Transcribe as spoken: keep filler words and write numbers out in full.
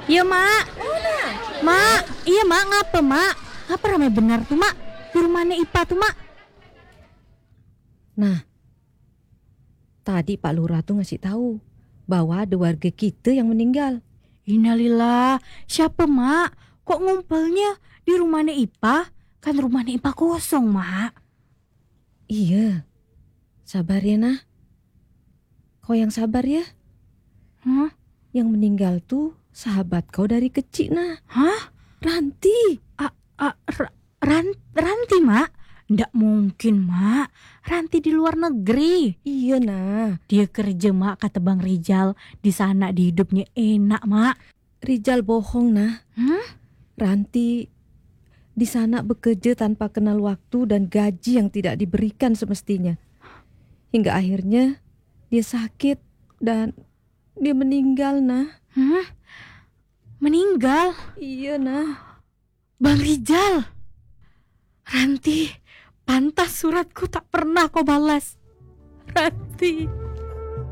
Iya, Mak. Mak, iya, Mak, ngapa, Mak? Ngapa ramai benar tuh, Mak? Di rumahnya Ipa tuh, Mak. Nah, tadi Pak Lurah tuh ngasih tahu bahwa ada warga kita yang meninggal. Innalillah. Siapa, Mak? Kok ngumpulnya di rumahnya Ipa? Kan rumahnya Ipa kosong, Mak. Iya, sabar ya, Nah. Kau yang sabar ya. Hah? Yang meninggal tuh sahabat kau dari kecil, Nah. Hah? Ranti. Ah, ah, Ra- Ran, Ranti, Mak? Nggak mungkin, Mak. Ranti di luar negeri. Iya, Nah. Dia kerja, Mak, kata Bang Rijal. Di sana di hidupnya enak, Mak. Rijal bohong, Nah. Hmm? Ranti di sana bekerja tanpa kenal waktu dan gaji yang tidak diberikan semestinya. Hingga akhirnya dia sakit dan dia meninggal, Nah. Hmm? Meninggal? Iya, Nah. Bang Rijal. Ranti, pantas suratku tak pernah kau balas. Ranti.